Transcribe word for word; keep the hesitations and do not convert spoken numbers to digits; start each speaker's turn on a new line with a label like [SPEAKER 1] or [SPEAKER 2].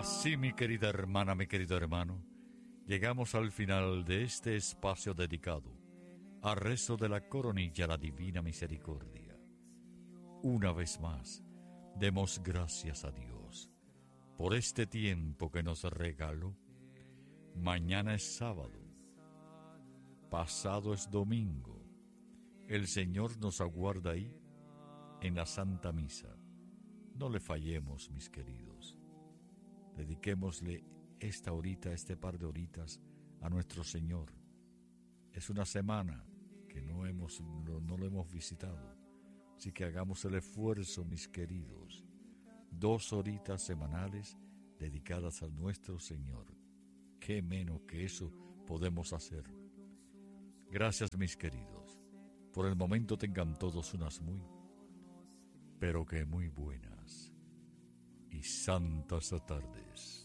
[SPEAKER 1] Así, mi querida hermana, mi querido hermano, llegamos al final de este espacio dedicado al rezo de la coronilla a la Divina Misericordia. Una vez más, demos gracias a Dios por este tiempo que nos regaló. Mañana es sábado, pasado es domingo. El Señor nos aguarda ahí en la Santa Misa. No le fallemos, mis queridos. Dediquémosle esta horita, este par de horitas a nuestro Señor. Es una semana que no, hemos, no, no lo hemos visitado, así que hagamos el esfuerzo, mis queridos. Dos horitas semanales dedicadas a nuestro Señor. ¿Qué menos que eso podemos hacer? Gracias, mis queridos. Por el momento tengan todos unas muy, pero que muy buenas y santas tardes.